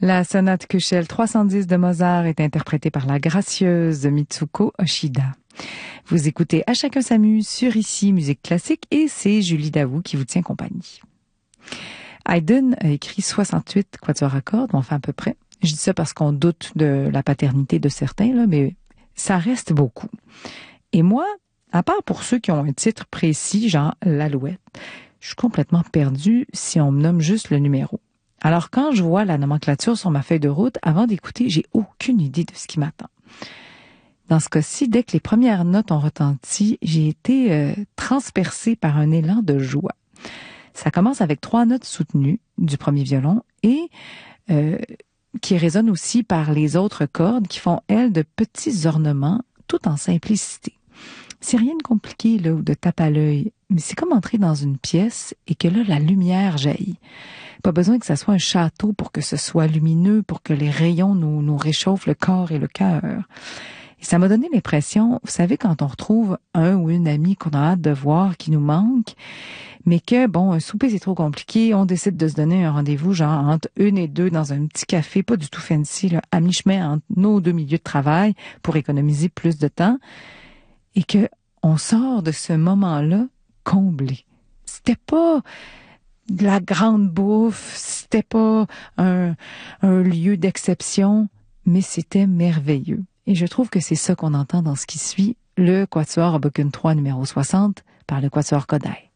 La sonate Köchel 310 de Mozart est interprétée par la gracieuse Mitsuko Oshida. Vous écoutez À chacun s'amuse sur Ici Musique Classique et c'est Julie Daou qui vous tient compagnie. Haydn a écrit 68 quatuors à cordes, enfin à peu près. Je dis ça parce qu'on doute de la paternité de certains, là, mais ça reste beaucoup. Et moi, à part pour ceux qui ont un titre précis, genre l'Alouette, je suis complètement perdue si on me nomme juste le numéro. Alors quand je vois la nomenclature sur ma feuille de route, avant d'écouter, j'ai aucune idée de ce qui m'attend. Dans ce cas-ci, dès que les premières notes ont retenti, j'ai été transpercée par un élan de joie. Ça commence avec 3 notes soutenues du premier violon et qui résonnent aussi par les autres cordes qui font, elles, de petits ornements tout en simplicité. C'est rien de compliqué là, ou de tape à l'œil, mais c'est comme entrer dans une pièce et que là, la lumière jaillit. Pas besoin que ça soit un château pour que ce soit lumineux, pour que les rayons nous réchauffent le corps et le cœur. Et ça m'a donné l'impression, vous savez, quand on retrouve un ou une amie qu'on a hâte de voir, qui nous manque, mais que, bon, un souper c'est trop compliqué, on décide de se donner un rendez-vous, genre entre 1 et 2 dans un petit café, pas du tout fancy, là, à mi-chemin entre nos 2 milieux de travail pour économiser plus de temps, et que on sort de ce moment-là comblé. C'était pas de la grande bouffe, c'était pas un lieu d'exception, mais c'était merveilleux. Et je trouve que c'est ça qu'on entend dans ce qui suit, le Quatuor Opus 3 numéro 60 par le Quatuor Kodály.